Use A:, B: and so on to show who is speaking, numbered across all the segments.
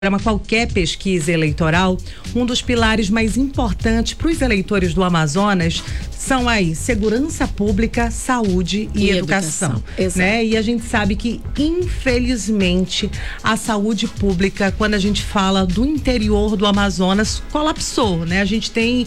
A: qualquer pesquisa eleitoral, um dos pilares mais importantes para os eleitores do Amazonas são aí segurança pública, saúde e educação, né? E a gente sabe que, infelizmente, a saúde pública, quando a gente fala do interior do Amazonas, colapsou, né? A gente tem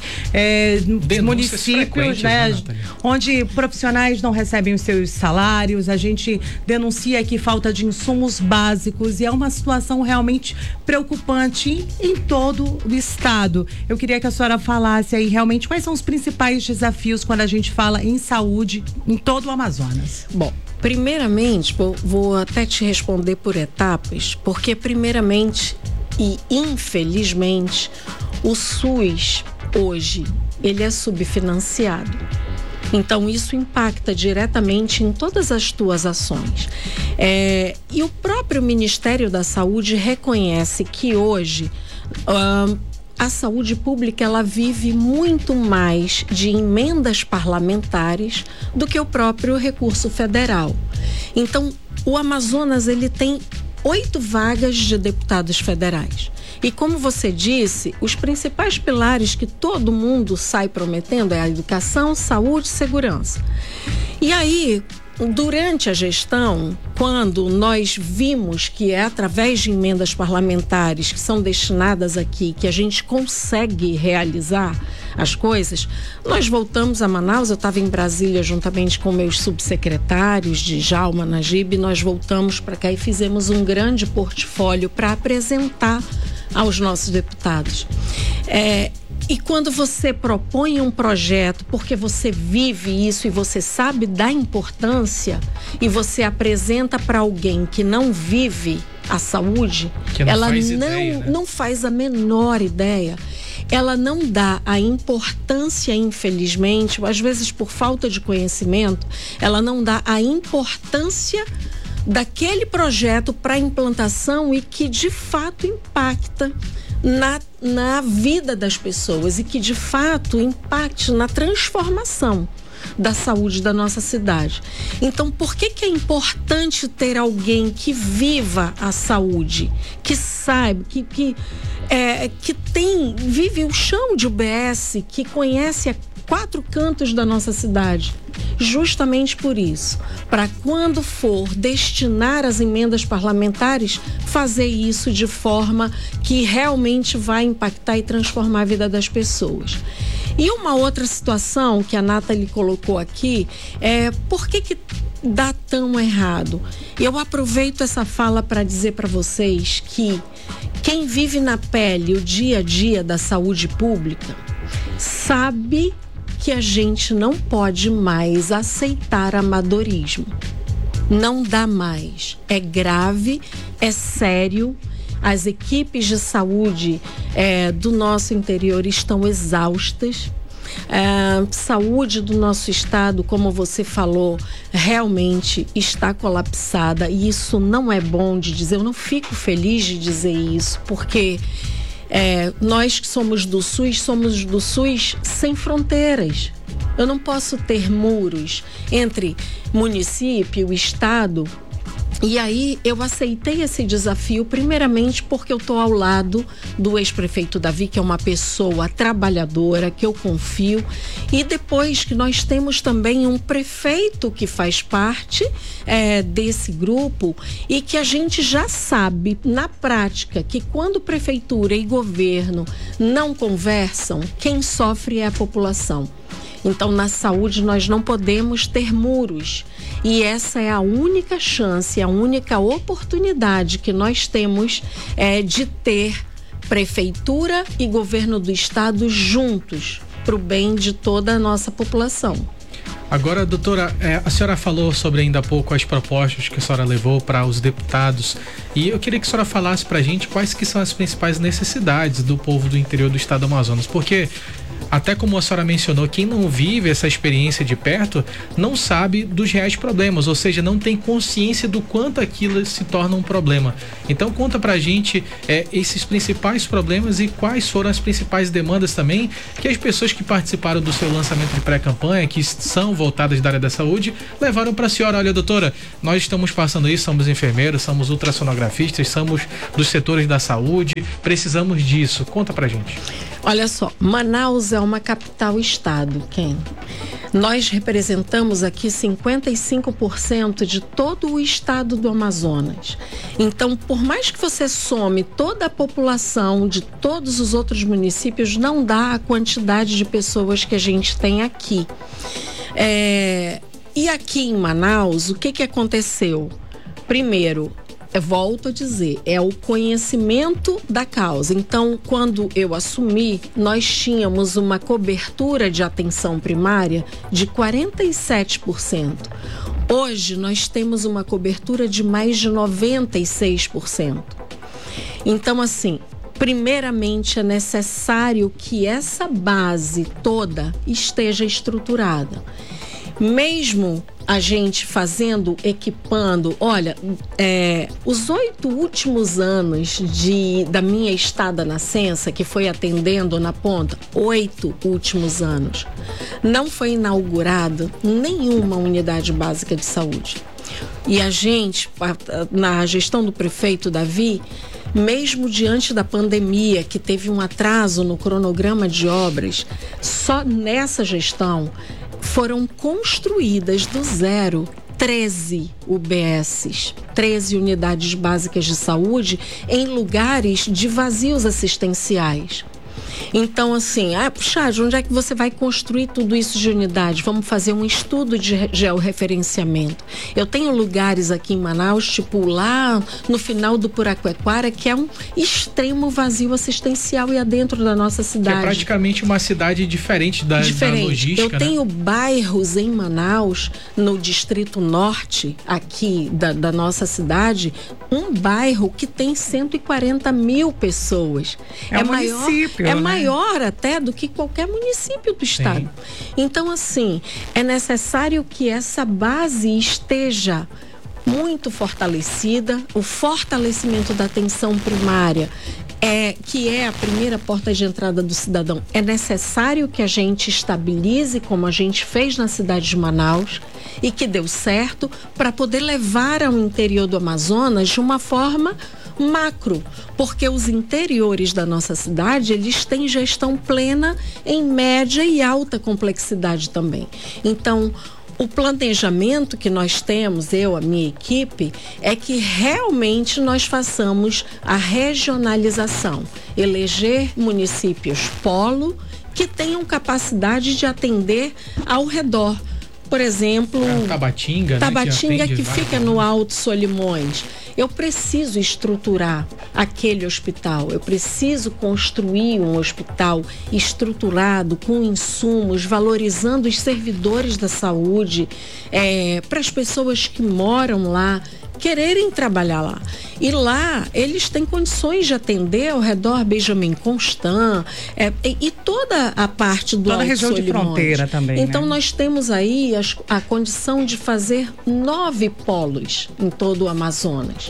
A: municípios, né, onde profissionais não recebem os seus salários, a gente denuncia aqui falta de insumos básicos e é uma situação realmente preocupante em todo o estado. Eu queria que a senhora falasse aí realmente quais são os principais desafios quando a gente fala em saúde em todo o Amazonas.
B: Bom, primeiramente, vou até te responder por etapas, porque primeiramente e infelizmente o SUS hoje ele é subfinanciado. Então, isso impacta diretamente em todas as tuas ações. E o próprio Ministério da Saúde reconhece que hoje a saúde pública ela vive muito mais de emendas parlamentares do que o próprio recurso federal. Então, o Amazonas ele tem 8 vagas de deputados federais. E como você disse, os principais pilares que todo mundo sai prometendo é a educação, saúde e segurança. E aí, durante a gestão, quando nós vimos que é através de emendas parlamentares que são destinadas aqui, que a gente consegue realizar as coisas, nós voltamos a Manaus. Eu estava em Brasília juntamente com meus subsecretários, Djalma, Najib, nós voltamos para cá e fizemos um grande portfólio para apresentar aos nossos deputados. E quando você propõe um projeto, porque você vive isso e você sabe da importância, e você apresenta para alguém que não vive a saúde, ela não faz a menor ideia. Ela não dá a importância, infelizmente, ou às vezes por falta de conhecimento, ela não dá a importância daquele projeto para a implantação e que de fato impacta na vida das pessoas e que de fato impacte na transformação da saúde da nossa cidade. Então, por que é importante ter alguém que viva a saúde, que saiba, que vive o chão de UBS, que conhece a 4 cantos da nossa cidade? Justamente por isso, para quando for destinar as emendas parlamentares, fazer isso de forma que realmente vai impactar e transformar a vida das pessoas. E uma outra situação que a Nathalie colocou aqui é por que dá tão errado? Eu aproveito essa fala para dizer para vocês que quem vive na pele o dia a dia da saúde pública sabe que a gente não pode mais aceitar amadorismo. Não dá mais. É grave, é sério. As equipes de saúde do nosso interior estão exaustas. Saúde do nosso estado, como você falou, realmente está colapsada, e isso não é bom de dizer. Eu não fico feliz de dizer isso, porque nós que somos do SUS sem fronteiras. Eu não posso ter muros entre município e estado. E aí eu aceitei esse desafio primeiramente porque eu estou ao lado do ex-prefeito Davi, que é uma pessoa trabalhadora, que eu confio, e depois que nós temos também um prefeito que faz parte desse grupo, e que a gente já sabe na prática que quando prefeitura e governo não conversam, quem sofre é a população. Então, na saúde, nós não podemos ter muros. E essa é a única chance, a única oportunidade que nós temos de ter prefeitura e governo do estado juntos, para o bem de toda a nossa população.
C: Agora, doutora, a senhora falou sobre ainda há pouco as propostas que a senhora levou para os deputados, e eu queria que a senhora falasse para a gente quais que são as principais necessidades do povo do interior do estado do Amazonas, porque até como a senhora mencionou, quem não vive essa experiência de perto não sabe dos reais problemas, ou seja, não tem consciência do quanto aquilo se torna um problema. Então conta pra gente esses principais problemas e quais foram as principais demandas também que as pessoas que participaram do seu lançamento de pré-campanha, que são voltadas da área da saúde, levaram pra senhora. Olha, doutora, nós estamos passando isso, somos enfermeiros, somos ultrassonografistas, somos dos setores da saúde, precisamos disso. Conta pra gente.
B: Olha só, Manaus é uma capital-estado, Ken. Nós representamos aqui 55% de todo o estado do Amazonas. Então, por mais que você some toda a população de todos os outros municípios, não dá a quantidade de pessoas que a gente tem aqui. E aqui em Manaus, o que aconteceu? Primeiro, volto a dizer, é o conhecimento da causa. Então, quando eu assumi, nós tínhamos uma cobertura de atenção primária de 47%. Hoje, nós temos uma cobertura de mais de 96%. Então, assim, primeiramente é necessário que essa base toda esteja estruturada. Mesmo a gente equipando, olha, os 8 últimos anos da minha estada na Sensa, que foi atendendo na ponta, 8 últimos anos, não foi inaugurada nenhuma unidade básica de saúde. E a gente, na gestão do prefeito Davi, mesmo diante da pandemia, que teve um atraso no cronograma de obras, só nessa gestão foram construídas do zero 13 UBSs, 13 unidades básicas de saúde em lugares de vazios assistenciais. Então, assim, puxa, onde é que você vai construir tudo isso de unidade? Vamos fazer um estudo de georreferenciamento. Eu tenho lugares aqui em Manaus, tipo lá no final do Puraquequara, que é um extremo vazio assistencial e é dentro da nossa cidade.
C: Que é praticamente uma cidade diferente da logística.
B: Eu tenho bairros em Manaus, no Distrito Norte, aqui da nossa cidade, um bairro que tem 140 mil pessoas.
A: É um município,
B: é maior até do que qualquer município do estado. Sim. Então, assim, é necessário que essa base esteja muito fortalecida. O fortalecimento da atenção primária, que é a primeira porta de entrada do cidadão, é necessário que a gente estabilize, como a gente fez na cidade de Manaus, e que deu certo, para poder levar ao interior do Amazonas de uma forma macro, porque os interiores da nossa cidade, eles têm gestão plena em média e alta complexidade também. Então, o planejamento que nós temos, a minha equipe, é que realmente nós façamos a regionalização, eleger municípios polo que tenham capacidade de atender ao redor. Por exemplo,
C: Tabatinga,
B: que fica no Alto Solimões. Eu preciso estruturar aquele hospital, eu preciso construir um hospital estruturado, com insumos, valorizando os servidores da saúde, para as pessoas que moram lá quererem trabalhar lá. E lá eles têm condições de atender ao redor Benjamin Constant e toda a parte do
A: toda
B: Alto
A: a região
B: Solimões.
A: De fronteira também.
B: Então,
A: né?
B: Nós temos aí a condição de fazer 9 polos em todo o Amazonas.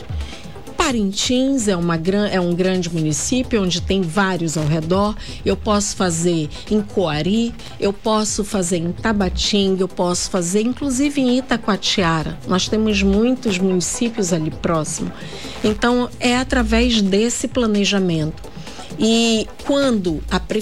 B: Parintins é um grande município onde tem vários ao redor. Eu posso fazer em Coari, eu posso fazer em Tabatinga, eu posso fazer inclusive em Itacoatiara. Nós temos muitos municípios ali próximo. Então, é através desse planejamento. E quando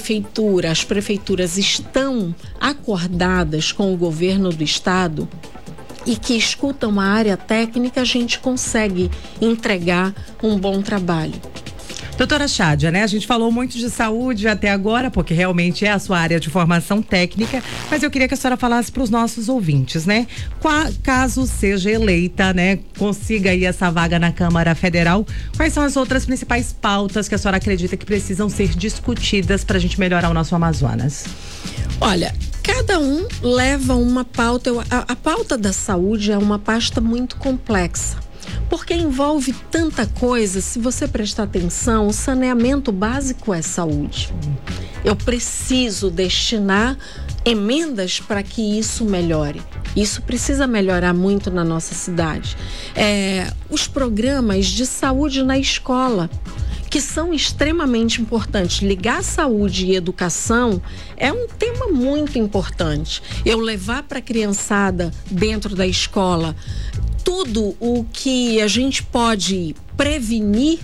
B: as prefeituras estão acordadas com o governo do estado e que escutam a área técnica, a gente consegue entregar um bom trabalho.
A: Doutora Chádia, né? A gente falou muito de saúde até agora, porque realmente é a sua área de formação técnica, mas eu queria que a senhora falasse para os nossos ouvintes, né? Caso seja eleita, né? Consiga aí essa vaga na Câmara Federal, quais são as outras principais pautas que a senhora acredita que precisam ser discutidas para a gente melhorar o nosso Amazonas?
B: Olha, cada um leva uma pauta. A pauta da saúde é uma pasta muito complexa, porque envolve tanta coisa. Se você prestar atenção, o saneamento básico é saúde. Eu preciso destinar emendas para que isso melhore. Isso precisa melhorar muito na nossa cidade. Os programas de saúde na escola, que são extremamente importantes. Ligar saúde e educação é um tema muito importante. Eu levar para a criançada dentro da escola tudo o que a gente pode prevenir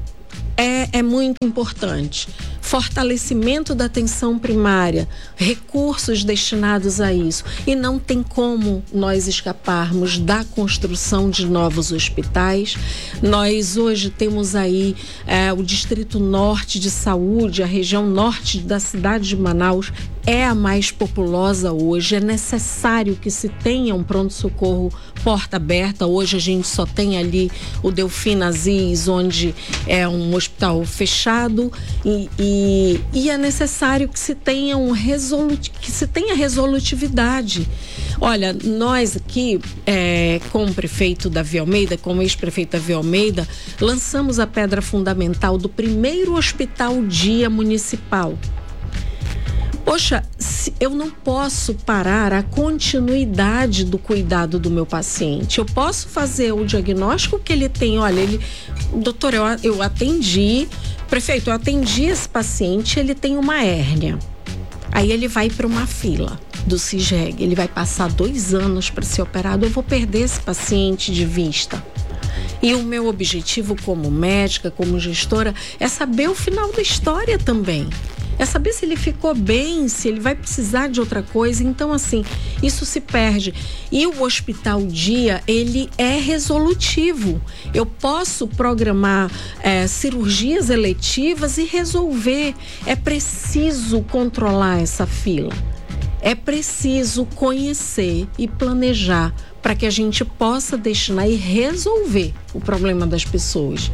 B: é muito importante. Fortalecimento da atenção primária, recursos destinados a isso. E não tem como nós escaparmos da construção de novos hospitais. Nós hoje temos aí o Distrito Norte de Saúde, a região norte da cidade de Manaus é a mais populosa hoje. É necessário que se tenha um pronto-socorro porta aberta. Hoje a gente só tem ali o Delfim Aziz, onde é um hospital fechado e é necessário que se tenha resolutividade. Olha, nós aqui, com o prefeito Davi Almeida, com o ex-prefeito Davi Almeida, lançamos a pedra fundamental do primeiro hospital dia municipal. Poxa, eu não posso parar a continuidade do cuidado do meu paciente. Eu posso fazer o diagnóstico que ele tem. Olha, doutor, eu atendi, prefeito, eu atendi esse paciente, ele tem uma hérnia. Aí ele vai para uma fila do CISREG, ele vai passar 2 anos para ser operado. Eu vou perder esse paciente de vista. E o meu objetivo como médica, como gestora, é saber o final da história também. É saber se ele ficou bem, se ele vai precisar de outra coisa. Então, assim, isso se perde. E o hospital dia, ele é resolutivo. Eu posso programar cirurgias eletivas e resolver. É preciso controlar essa fila. É preciso conhecer e planejar para que a gente possa destinar e resolver o problema das pessoas.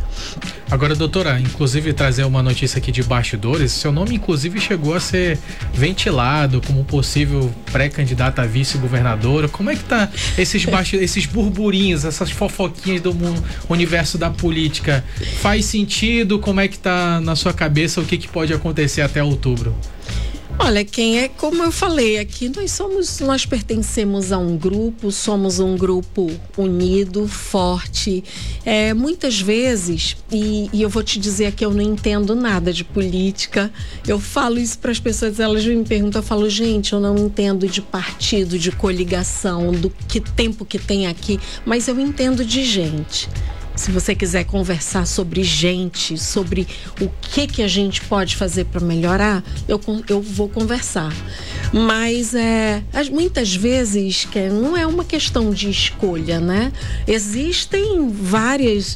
C: Agora, doutora, inclusive trazer uma notícia aqui de bastidores, seu nome inclusive chegou a ser ventilado como possível pré-candidata a vice-governadora. Como é que tá esses burburinhos, essas fofoquinhas do universo da política? Faz sentido? Como é que tá na sua cabeça? O que pode acontecer até outubro?
B: Olha, como eu falei aqui, nós pertencemos a um grupo, somos um grupo unido, forte. Muitas vezes, e eu vou te dizer que eu não entendo nada de política, eu falo isso para as pessoas, elas me perguntam, eu falo, gente, eu não entendo de partido, de coligação, do que tempo que tem aqui, mas eu entendo de gente. Se você quiser conversar sobre gente, sobre o que a gente pode fazer para melhorar, eu vou conversar. Mas muitas vezes não é uma questão de escolha, né? Existem várias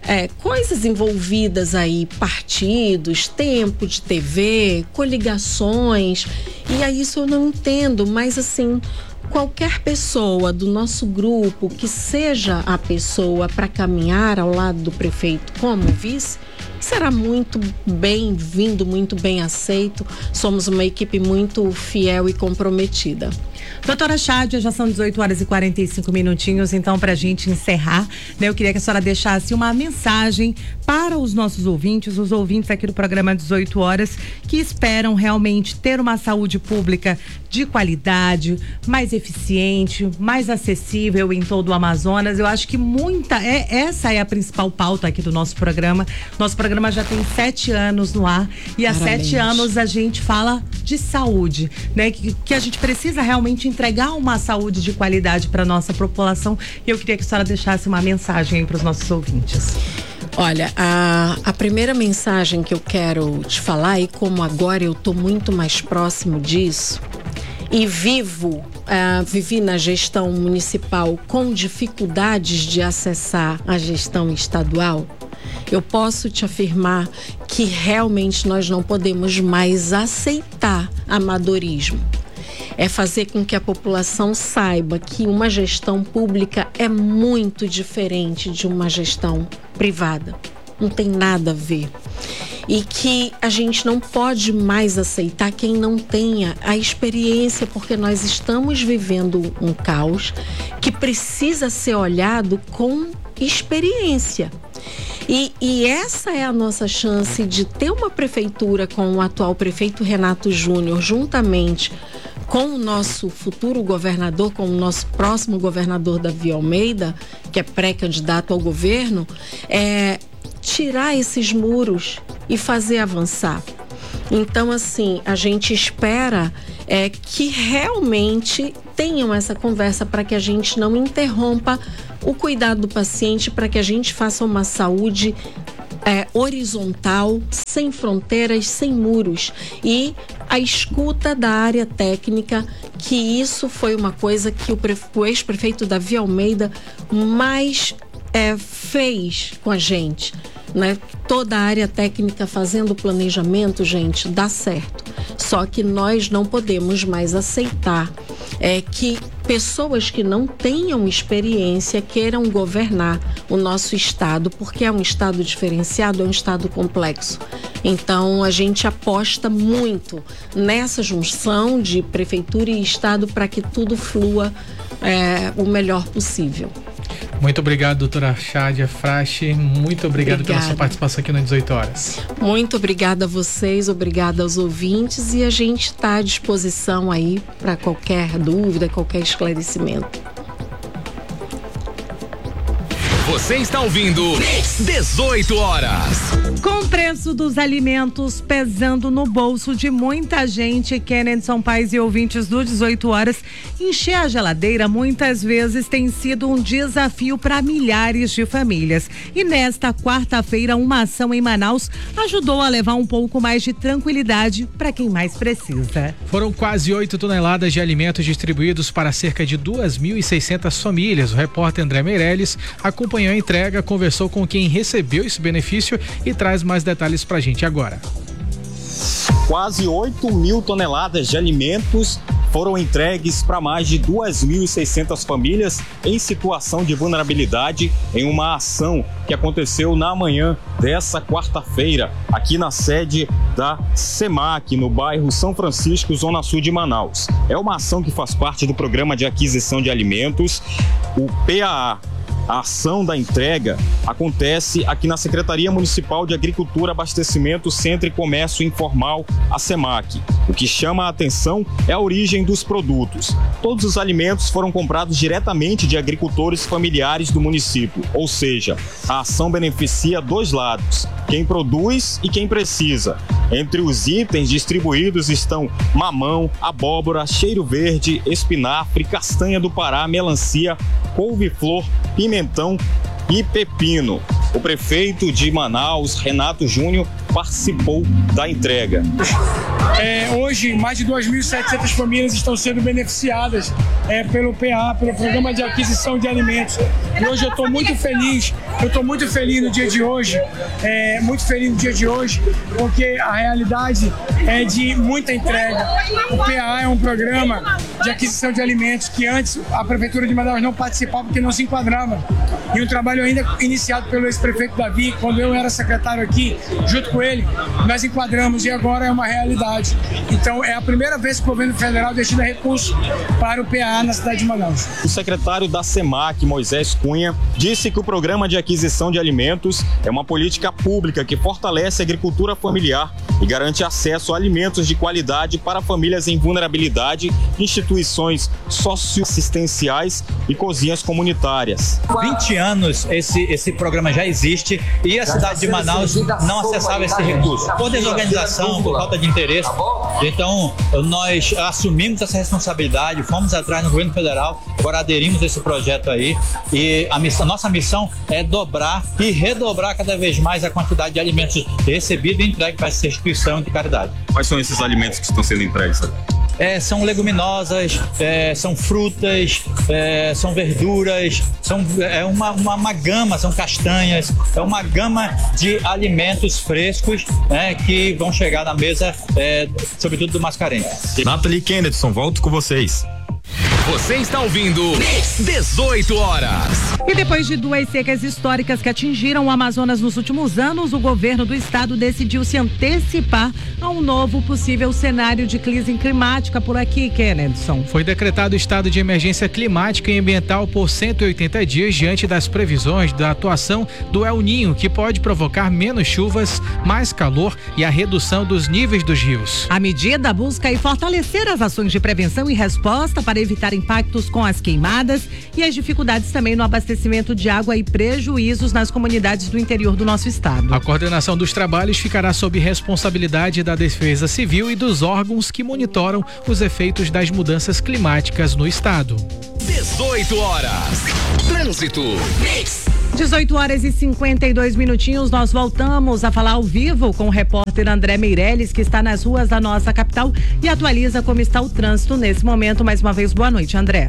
B: coisas envolvidas aí, partidos, tempo de TV, coligações, e aí isso eu não entendo, mas assim, qualquer pessoa do nosso grupo que seja a pessoa para caminhar ao lado do prefeito como vice, será muito bem-vindo, muito bem aceito. Somos uma equipe muito fiel e comprometida.
A: Doutora Chádia, já são 18 horas e 45 minutinhos, então pra gente encerrar, né, eu queria que a senhora deixasse uma mensagem para os nossos ouvintes, os ouvintes aqui do programa 18 horas, que esperam realmente ter uma saúde pública de qualidade, mais eficiente, mais acessível em todo o Amazonas. Eu acho que essa é a principal pauta aqui do nosso programa. Nosso programa já tem 7 anos no ar e há 7 anos a gente fala de saúde, né? Que a gente precisa realmente entregar uma saúde de qualidade para nossa população, e eu queria que a senhora deixasse uma mensagem aí para os nossos ouvintes.
B: Olha, a primeira mensagem que eu quero te falar, e como agora eu estou muito mais próximo disso e vivi na gestão municipal com dificuldades de acessar a gestão estadual, eu posso te afirmar que realmente nós não podemos mais aceitar amadorismo. É fazer com que a população saiba que uma gestão pública é muito diferente de uma gestão privada. Não tem nada a ver. E que a gente não pode mais aceitar quem não tenha a experiência, porque nós estamos vivendo um caos que precisa ser olhado com experiência. E essa é a nossa chance de ter uma prefeitura com o atual prefeito Renato Júnior, juntamente com o nosso futuro governador, com o nosso próximo governador Davi Almeida, que é pré-candidato ao governo, tirar esses muros e fazer avançar. Então, assim, a gente espera que realmente tenham essa conversa para que a gente não interrompa o cuidado do paciente, para que a gente faça uma saúde horizontal, sem fronteiras, sem muros. E a escuta da área técnica, que isso foi uma coisa que o ex-prefeito Davi Almeida mais fez com a gente, né? Toda a área técnica fazendo o planejamento, gente, dá certo. Só que nós não podemos mais aceitar que pessoas que não tenham experiência queiram governar o nosso estado, porque é um estado diferenciado, é um estado complexo. Então, a gente aposta muito nessa junção de prefeitura e estado para que tudo flua o melhor possível.
C: Muito obrigado, doutora Chádia Frache. Muito obrigado pela sua participação aqui no 18 Horas.
B: Muito obrigada a vocês, obrigada aos ouvintes, e a gente está à disposição aí para qualquer dúvida, qualquer esclarecimento.
D: Você está ouvindo 18 Horas.
A: Com o preço dos alimentos pesando no bolso de muita gente, Kennedson Paes e ouvintes do 18 Horas, encher a geladeira muitas vezes tem sido um desafio para milhares de famílias. E nesta quarta-feira, uma ação em Manaus ajudou a levar um pouco mais de tranquilidade para quem mais precisa.
C: Foram quase 8 toneladas de alimentos distribuídos para cerca de 2.600 famílias. O repórter André Meirelles acompanhou a entrega, conversou com quem recebeu esse benefício e traz mais detalhes pra gente agora.
E: Quase 8.000 toneladas de alimentos foram entregues para mais de 2.600 famílias em situação de vulnerabilidade em uma ação que aconteceu na manhã dessa quarta-feira, aqui na sede da SEMAC, no bairro São Francisco, Zona Sul de Manaus. É uma ação que faz parte do Programa de Aquisição de Alimentos, o PAA. A ação da entrega acontece aqui na Secretaria Municipal de Agricultura, Abastecimento, Centro e Comércio Informal, a SEMAC. O que chama a atenção é a origem dos produtos. Todos os alimentos foram comprados diretamente de agricultores familiares do município, ou seja, a ação beneficia dois lados, quem produz e quem precisa. Entre os itens distribuídos estão mamão, abóbora, cheiro verde, espinafre, castanha do Pará, melancia, couve-flor, pimentão e pepino. O prefeito de Manaus, Renato Júnior, participou da entrega.
F: Hoje, mais de 2.700 famílias estão sendo beneficiadas pelo PA, pelo Programa de Aquisição de Alimentos. E hoje eu estou muito feliz, no dia de hoje, porque a realidade é de muita entrega. O PA é um programa de aquisição de alimentos que antes a Prefeitura de Manaus não participava porque não se enquadrava. E um trabalho ainda iniciado pelo ex-prefeito Davi, quando eu era secretário aqui, junto com ele, nós enquadramos e agora é uma realidade. Então é a primeira vez que o governo federal destina recurso para o PA na cidade de Manaus.
E: O secretário da SEMAC, Moisés Cunha, disse que o Programa de Aquisição de Alimentos é uma política pública que fortalece a agricultura familiar e garante acesso a alimentos de qualidade para famílias em vulnerabilidade, instituições socioassistenciais e cozinhas comunitárias.
G: 20 anos esse programa já existe e a cidade de Manaus não acessava esse recurso. Por desorganização, por falta de interesse. Então, nós assumimos essa responsabilidade, fomos atrás no governo federal, agora aderimos a esse projeto aí e a nossa missão é dobrar e redobrar cada vez mais a quantidade de alimentos recebidos e entregues para essa instituição de caridade.
E: Quais são esses alimentos que estão sendo entregues?
G: São leguminosas, são frutas, são verduras, uma gama, são castanhas, é uma gama de alimentos frescos, que vão chegar na mesa, sobretudo do mais carente.
E: Nathalie e Kennedson, volto com vocês.
D: Você está ouvindo 18 horas.
A: E depois de 2 secas históricas que atingiram o Amazonas nos últimos anos, o governo do estado decidiu se antecipar a um novo possível cenário de crise climática por aqui, Kennedson.
C: Foi decretado estado de emergência climática e ambiental por 180 dias diante das previsões da atuação do El Niño, que pode provocar menos chuvas, mais calor e a redução dos níveis dos rios.
A: A medida busca fortalecer as ações de prevenção e resposta para evitar impactos com as queimadas e as dificuldades também no abastecimento de água e prejuízos nas comunidades do interior do nosso estado.
C: A coordenação dos trabalhos ficará sob responsabilidade da Defesa Civil e dos órgãos que monitoram os efeitos das mudanças climáticas no estado.
D: 18 horas. Trânsito.
A: 18 horas e 52 minutinhos, nós voltamos a falar ao vivo com o repórter André Meirelles, que está nas ruas da nossa capital e atualiza como está o trânsito nesse momento. Mais uma vez, boa noite, André.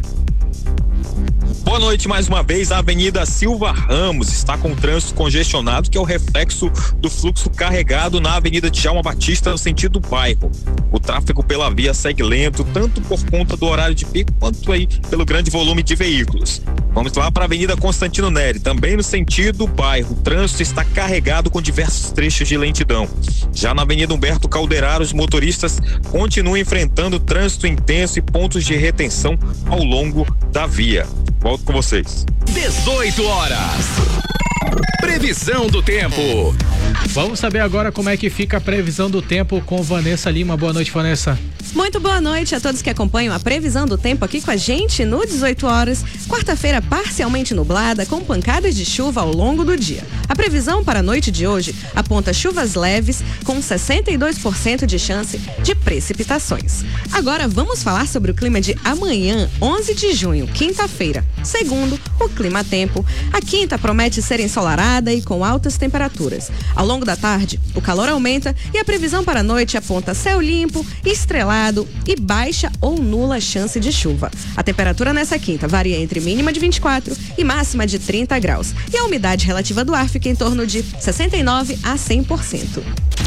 E: Boa noite mais uma vez. A Avenida Silva Ramos está com trânsito congestionado, que é o reflexo do fluxo carregado na Avenida Djalma Batista no sentido bairro. O tráfego pela via segue lento, tanto por conta do horário de pico quanto aí pelo grande volume de veículos. Vamos lá para a Avenida Constantino Neri, também no sentido bairro. O trânsito está carregado com diversos trechos de lentidão. Já na Avenida Humberto Calderaro, os motoristas continuam enfrentando trânsito intenso e pontos de retenção ao longo da via. Volto com vocês.
D: 18 horas. Previsão do tempo.
C: Vamos saber agora como é que fica a previsão do tempo com Vanessa Lima. Boa noite, Vanessa.
H: Muito boa noite a todos que acompanham a previsão do tempo aqui com a gente no 18 horas. Quarta-feira parcialmente nublada, com pancadas de chuva ao longo do dia. A previsão para a noite de hoje aponta chuvas leves com 62% de chance de precipitações. Agora vamos falar sobre o clima de amanhã, 11 de junho, quinta-feira. Segundo o Climatempo, a quinta promete ser ensolarada e com altas temperaturas. Ao longo da tarde, o calor aumenta e a previsão para a noite aponta céu limpo, estrelado e baixa ou nula chance de chuva. A temperatura nessa quinta varia entre mínima de 24 e máxima de 30 graus. E a umidade relativa do ar fica em torno de 69% a 100%.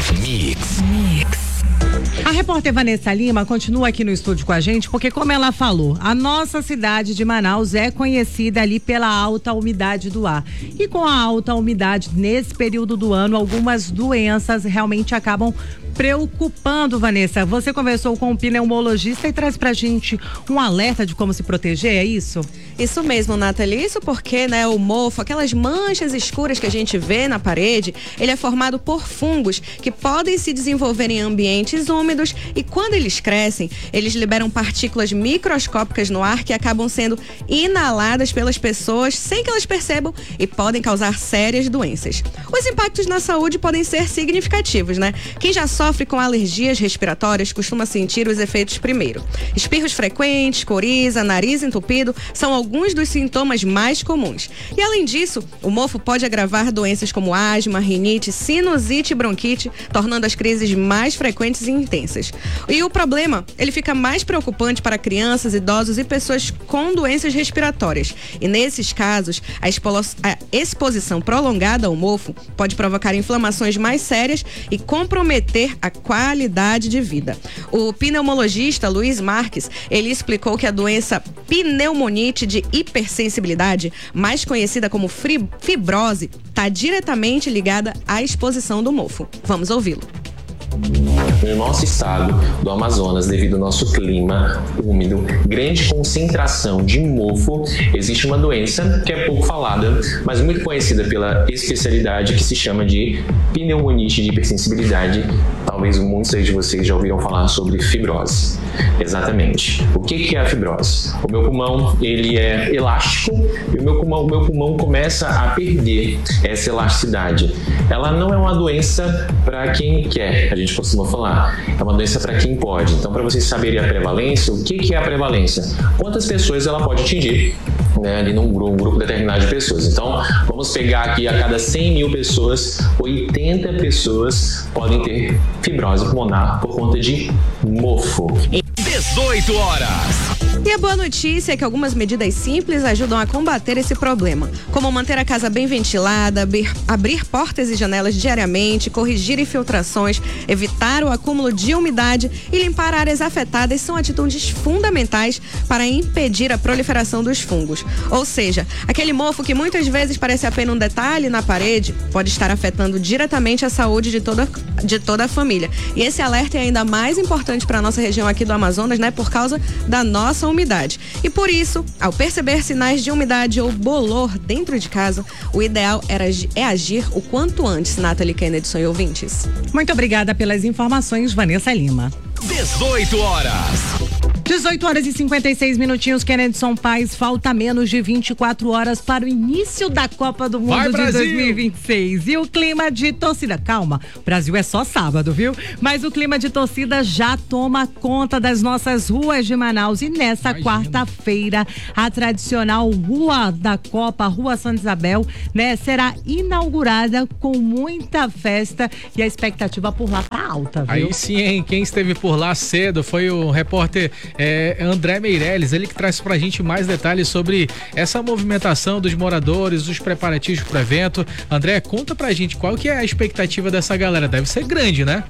D: Mix.
A: A repórter Vanessa Lima continua aqui no estúdio com a gente, porque como ela falou, a nossa cidade de Manaus é conhecida ali pela alta umidade do ar. E com a alta umidade nesse período do ano, algumas doenças realmente acabam preocupando, Vanessa. Você conversou com um pneumologista e traz pra gente um alerta de como se proteger, é isso?
H: Isso mesmo, Nathalie. Isso porque, o mofo, aquelas manchas escuras que a gente vê na parede, ele é formado por fungos que podem se desenvolver em ambientes úmidos e quando eles crescem, eles liberam partículas microscópicas no ar que acabam sendo inaladas pelas pessoas sem que elas percebam e podem causar sérias doenças. Os impactos na saúde podem ser significativos, né? Quem já sofre com alergias respiratórias costuma sentir os efeitos primeiro. Espirros frequentes, coriza, nariz entupido são alguns dos sintomas mais comuns. E além disso, o mofo pode agravar doenças como asma, rinite, sinusite e bronquite, tornando as crises mais frequentes e intensas. E o problema, ele fica mais preocupante para crianças, idosos e pessoas com doenças respiratórias. E nesses casos, a exposição prolongada ao mofo pode provocar inflamações mais sérias e comprometer a qualidade de vida. O pneumologista Luiz Marques, ele explicou que a doença pneumonite de hipersensibilidade, mais conhecida como fibrose, está diretamente ligada à exposição do mofo. Vamos ouvi-lo.
I: No nosso estado do Amazonas, devido ao nosso clima úmido, grande concentração de mofo, existe uma doença que é pouco falada, mas muito conhecida pela especialidade que se chama de pneumonite de hipersensibilidade. Talvez muitos de vocês já ouviram falar sobre fibrose. Exatamente. O que é a fibrose? O meu pulmão, ele é elástico e o meu pulmão começa a perder essa elasticidade. Ela não é uma doença para quem quer, a gente costuma falar. É uma doença para quem pode. Então, para vocês saberem a prevalência, o que é a prevalência? Quantas pessoas ela pode atingir, ali num grupo determinado de pessoas. Então, vamos pegar aqui a cada 100 mil pessoas, 80 pessoas podem ter fibrose pulmonar por conta de mofo.
D: 18 horas.
H: E a boa notícia é que algumas medidas simples ajudam a combater esse problema, como manter a casa bem ventilada, abrir portas e janelas diariamente, corrigir infiltrações, evitar o acúmulo de umidade e limpar áreas afetadas são atitudes fundamentais para impedir a proliferação dos fungos. Ou seja, aquele mofo que muitas vezes parece apenas um detalhe na parede pode estar afetando diretamente a saúde de toda a família. E esse alerta é ainda mais importante para a nossa região aqui do Amazonas, né, por causa da nossa umidade. E por isso, ao perceber sinais de umidade ou bolor dentro de casa, o ideal é agir o quanto antes. Nathalie Kennedy, e ouvintes.
A: Muito obrigada pelas informações, Vanessa Lima.
D: 18 horas.
A: 18 horas e 56 minutinhos, Kennedson Paes, falta menos de 24 horas para o início da Copa do Mundo de 2026. E o clima de torcida, calma, Brasil é só sábado, viu? Mas o clima de torcida já toma conta das nossas ruas de Manaus. E nessa quarta-feira, a tradicional Rua da Copa, Rua Santa Isabel, né, será inaugurada com muita festa e a expectativa por lá tá alta, viu?
C: Aí sim, hein? Quem esteve por lá cedo foi o repórter André Meirelles, ele que traz pra gente mais detalhes sobre essa movimentação dos moradores, dos preparativos pro evento. André, conta pra gente qual que é a expectativa dessa galera, deve ser grande, né?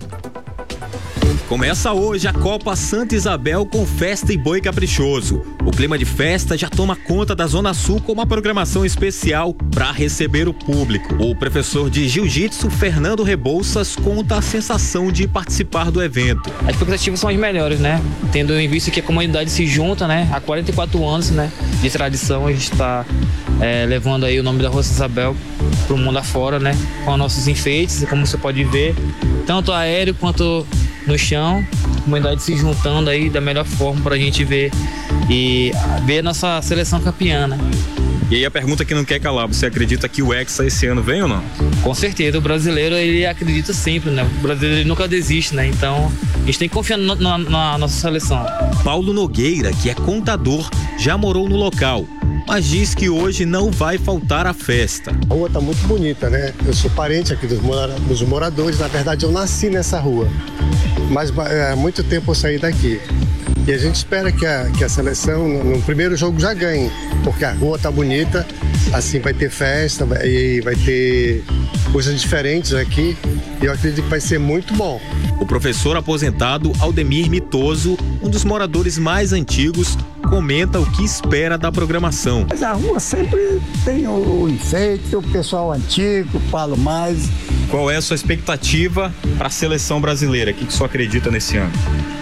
E: Começa hoje a Copa Santa Isabel com festa e boi caprichoso. O clima de festa já toma conta da Zona Sul com uma programação especial para receber o público. O professor de jiu-jitsu, Fernando Rebouças, conta a sensação de participar do evento.
J: As expectativas são as melhores, né? Tendo em vista que a comunidade se junta, né? Há 44 anos, né? De tradição, a gente está levando aí o nome da Rua Santa Isabel para o mundo afora, né? Com nossos enfeites, como você pode ver, tanto aéreo quanto no chão, a comunidade se juntando aí da melhor forma para a gente ver e ver a nossa seleção campeã, né?
E: E aí a pergunta que não quer calar, você acredita que o Hexa esse ano vem ou não?
J: Com certeza, o brasileiro ele acredita sempre, né? O brasileiro ele nunca desiste, né? Então a gente tem que confiar na nossa seleção.
E: Paulo Nogueira, que é contador, já morou no local, mas diz que hoje não vai faltar a festa.
K: A rua tá muito bonita, né? Eu sou parente aqui dos moradores, na verdade eu nasci nessa rua, mas há muito tempo eu saí daqui. E a gente espera que a seleção no primeiro jogo já ganhe, porque a rua tá bonita, assim vai ter festa e vai ter coisas diferentes aqui e eu acredito que vai ser muito bom.
E: O professor aposentado Aldemir Mitoso, um dos moradores mais antigos, comenta o que espera da programação.
L: Mas a rua sempre tem o enfeite, o pessoal antigo, falo mais.
E: Qual é a sua expectativa para a seleção brasileira? O que o senhor acredita nesse ano?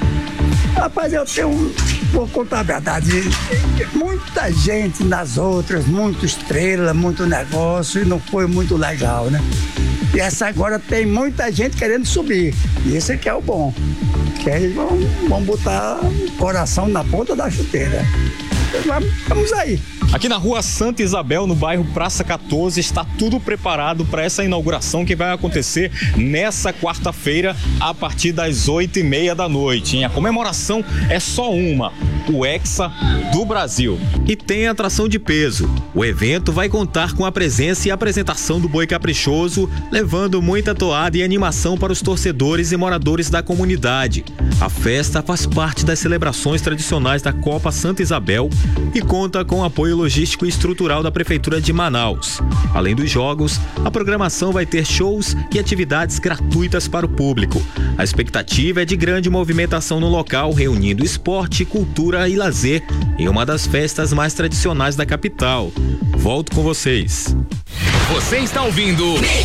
L: Rapaz, vou contar a verdade, muita gente nas outras, muito estrela, muito negócio e não foi muito legal, né? E essa agora tem muita gente querendo subir, e esse aqui é o bom, que eles vão botar o coração na ponta da chuteira. Vamos aí.
E: Aqui na Rua Santa Isabel, no bairro Praça 14, está tudo preparado para essa inauguração que vai acontecer nessa quarta-feira a partir das 8h30 da noite. A comemoração é só uma, o Hexa do Brasil. E tem atração de peso. O evento vai contar com a presença e apresentação do boi caprichoso, levando muita toada e animação para os torcedores e moradores da comunidade. A festa faz parte das celebrações tradicionais da Copa Santa Isabel e conta com apoio logístico e estrutural da Prefeitura de Manaus. Além dos jogos, a programação vai ter shows e atividades gratuitas para o público. A expectativa é de grande movimentação no local, reunindo esporte, cultura e lazer em uma das festas mais tradicionais da capital. Volto com vocês.
D: Você está ouvindo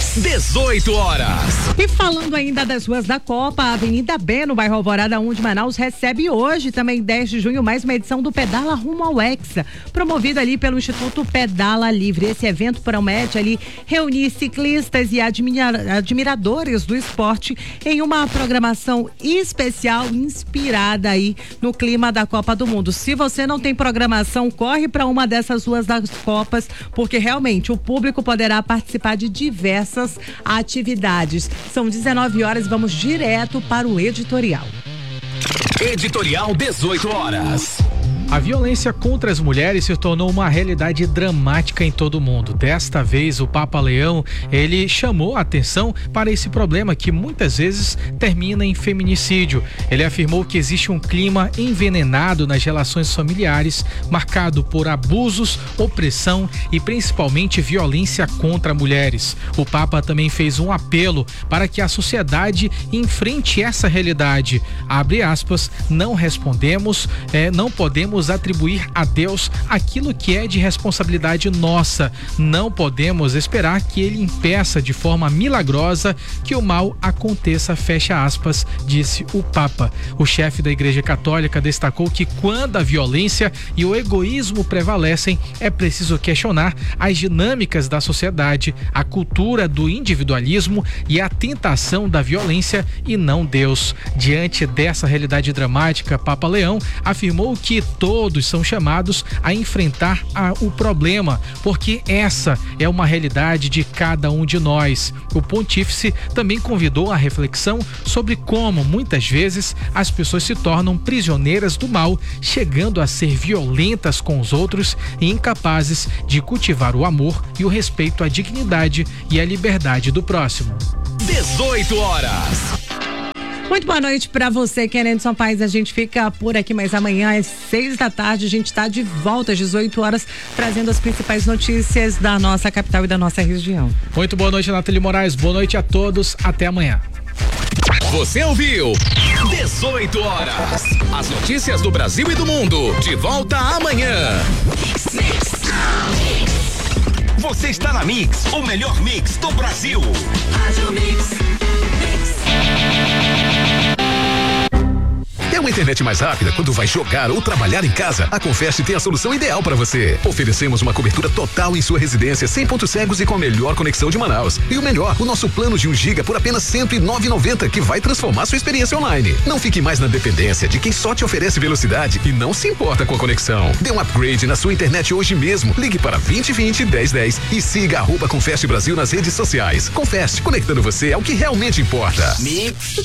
D: 18 horas.
A: E falando ainda das ruas da Copa, a Avenida B, no bairro Alvorada 1 de Manaus, recebe hoje, também 10 de junho, mais uma edição do Pedala Rumo ao Hexa, promovido ali pelo Instituto Pedala Livre. Esse evento promete ali reunir ciclistas e admiradores do esporte em uma programação especial inspirada aí no clima da Copa do Mundo. Se você não tem programação, corre para uma dessas ruas das Copas, porque realmente o público poderá participar de diversas atividades. São 19 horas e vamos direto para o editorial.
D: Editorial 18 horas.
C: A violência contra as mulheres se tornou uma realidade dramática em todo o mundo. Desta vez, o Papa Leão, ele chamou a atenção para esse problema que muitas vezes termina em feminicídio. Ele afirmou que existe um clima envenenado nas relações familiares, marcado por abusos, opressão e principalmente violência contra mulheres. O Papa também fez um apelo para que a sociedade enfrente essa realidade. Abre aspas, não podemos atribuir a Deus aquilo que é de responsabilidade nossa. Não podemos esperar que ele impeça de forma milagrosa que o mal aconteça, fecha aspas, disse o Papa. O chefe da Igreja Católica destacou que quando a violência e o egoísmo prevalecem, é preciso questionar as dinâmicas da sociedade, a cultura do individualismo e a tentação da violência e não Deus. Diante dessa realidade dramática, Papa Leão afirmou que todos são chamados a enfrentar o problema, porque essa é uma realidade de cada um de nós. O pontífice também convidou a reflexão sobre como muitas vezes as pessoas se tornam prisioneiras do mal, chegando a ser violentas com os outros e incapazes de cultivar o amor e o respeito à dignidade e à liberdade do próximo.
D: 18 horas.
A: Muito boa noite para você, Kenedson Paes. A gente fica por aqui, mas amanhã às 6 da tarde a gente está de volta às 18 horas, trazendo as principais notícias da nossa capital e da nossa região.
C: Muito boa noite, Nathalie Moraes. Boa noite a todos. Até amanhã.
D: Você ouviu 18 horas. As notícias do Brasil e do mundo. De volta amanhã. Você está na Mix, o melhor mix do Brasil. Quer uma internet mais rápida quando vai jogar ou trabalhar em casa? A Confest tem a solução ideal para você. Oferecemos uma cobertura total em sua residência, sem pontos cegos e com a melhor conexão de Manaus. E o melhor, o nosso plano de 1 GB por apenas R$ 109,90, que vai transformar sua experiência online. Não fique mais na dependência de quem só te oferece velocidade e não se importa com a conexão. Dê um upgrade na sua internet hoje mesmo. Ligue para 2020-1010 e siga @Confest Brasil nas redes sociais. Confest, conectando você ao que realmente importa. Mix.